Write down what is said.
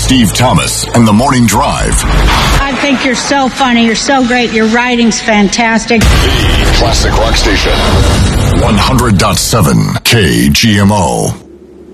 Steve Thomas and the Morning Drive. I think you're so funny. You're so great. Your writing's fantastic. The classic rock station. 100.7 KGMO.